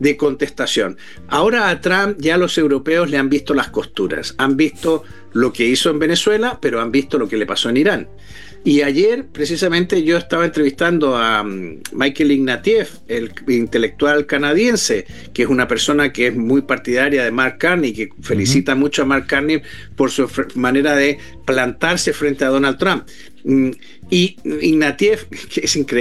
de contestación. Ahora a Trump ya los europeos le han visto las costuras, han visto lo que hizo en Venezuela, pero han visto lo que le pasó en Irán. Y ayer, precisamente, yo estaba entrevistando a Michael Ignatieff, el intelectual canadiense, que es una persona que es muy partidaria de Mark Carney, que felicita mucho a Mark Carney por su manera de plantarse frente a Donald Trump. Y Ignatieff, que es increíble,